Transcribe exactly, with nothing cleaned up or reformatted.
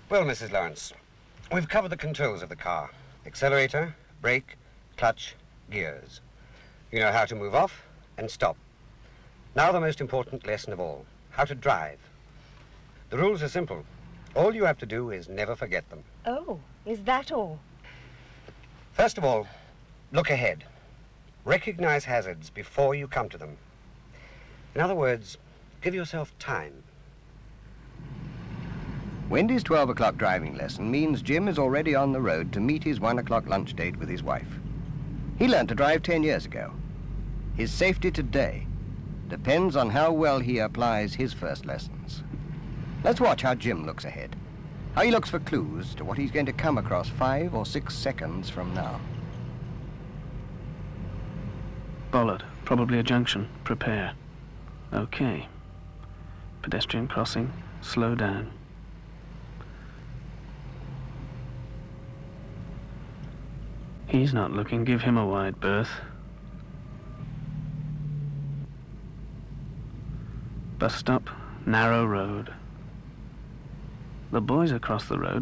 Well, Missus Lawrence, we've covered the controls of the car. Accelerator, brake, clutch, gears. You know how to move off and stop. Now the most important lesson of all, how to drive. The rules are simple. All you have to do is never forget them. Oh, is that all? First of all, look ahead. Recognize hazards before you come to them. In other words, give yourself time. Wendy's twelve o'clock driving lesson means Jim is already on the road to meet his one o'clock lunch date with his wife. He learned to drive ten years ago. His safety today depends on how well he applies his first lessons. Let's watch how Jim looks ahead, how he looks for clues to what he's going to come across five or six seconds from now. Bollard, probably a junction. Prepare. Okay. Pedestrian crossing. Slow down. He's not looking. Give him a wide berth. Bus stop. Narrow road. The boys across the road